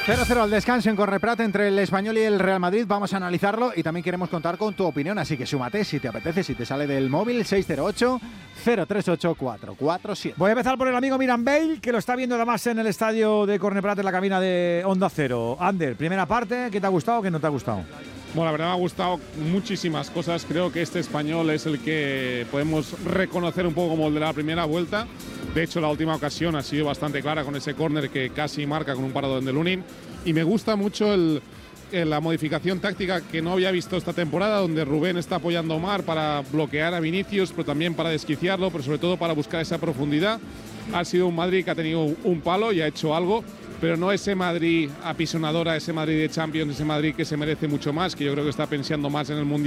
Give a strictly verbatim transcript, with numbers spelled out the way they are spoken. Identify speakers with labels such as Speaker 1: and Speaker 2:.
Speaker 1: cero cero al descanso en Cornellà entre el Español y el Real Madrid. Vamos a analizarlo y también queremos contar con tu opinión. Así que súmate si te apetece, si te sale del móvil seis cero ocho, cero tres ocho, cuatro cuatro siete.
Speaker 2: Voy a empezar por el amigo Miran Bale, que lo está viendo además en el estadio de Cornellà, en la cabina de Onda Cero. Ander, primera parte, ¿qué te ha gustado o qué no te ha gustado?
Speaker 3: Bueno, la verdad me ha gustado muchísimas cosas. Creo que este Español es el que podemos reconocer un poco como el de la primera vuelta. De hecho, la última ocasión ha sido bastante clara con ese córner que casi marca con un parado de Lunin. Y me gusta mucho el, el, la modificación táctica que no había visto esta temporada, donde Rubén está apoyando a Omar para bloquear a Vinicius, pero también para desquiciarlo, pero sobre todo para buscar esa profundidad. Ha sido un Madrid que ha tenido un palo y ha hecho algo, pero no ese Madrid apisonadora, ese Madrid de Champions, ese Madrid que se merece mucho más, que yo creo que está pensando más en el Mundial.